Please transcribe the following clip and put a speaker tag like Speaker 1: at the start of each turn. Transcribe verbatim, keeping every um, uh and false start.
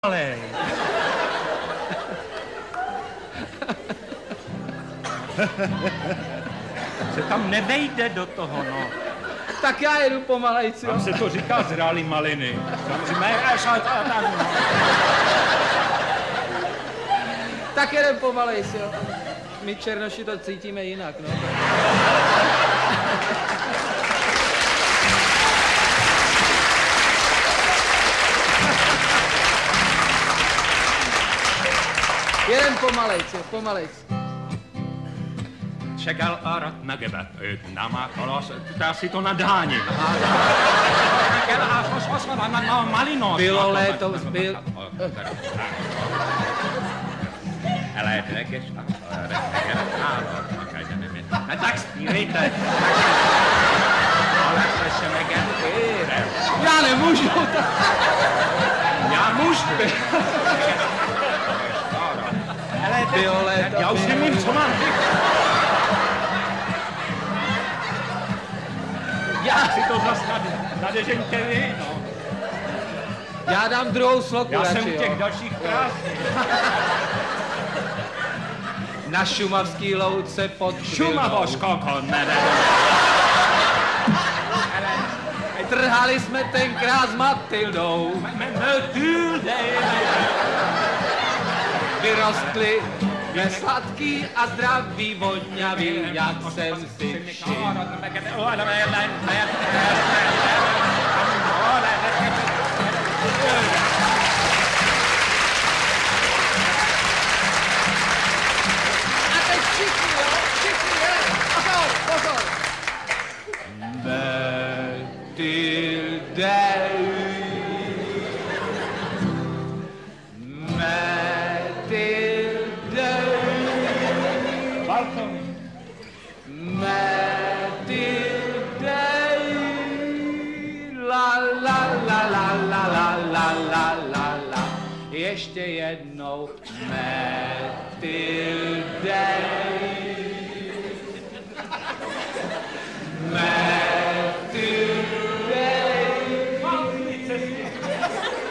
Speaker 1: Malej. Se tam nevejde do toho, no.
Speaker 2: Tak já jedu pomalejc, jo.
Speaker 1: Tam se to říká zrálý maliny. Samozřejmě, až a tak, no.
Speaker 2: Tak jedem pomalejc, jo. My černoši to cítíme jinak, no. Jeden pomalejc, jo, pomalejc.
Speaker 1: Čekal arat na gebe, náma kolos, to asi to nadání. Čekal a osvosvala na malino.
Speaker 2: Bylo léto, byl...
Speaker 1: Ale drekeš a drekeš a tak spírejte. Ale slyšeme gebe.
Speaker 2: Já nemůžu.
Speaker 1: Já můžu.
Speaker 2: Bylo léto,
Speaker 1: já už nevím, co mám. Já si to zase nadežeňte vy, no.
Speaker 2: Já dám druhou sloku,
Speaker 1: já
Speaker 2: radši,
Speaker 1: jsem u těch
Speaker 2: jo.
Speaker 1: dalších krásných.
Speaker 2: Na šumavský louce pod
Speaker 1: Šumavoško, konene.
Speaker 2: Trhali jsme tenkrát s Matildou. Vyrostli jsme sladký a zdravý, vodňavý, jak jsem si všiml. A teď všichni, jo? Všichni, jo? Pozor, pozor. Matilde. Matilde.
Speaker 1: Balkon.
Speaker 2: Matilde. La la la la la la la la la la. Ještě jednou. Matilde.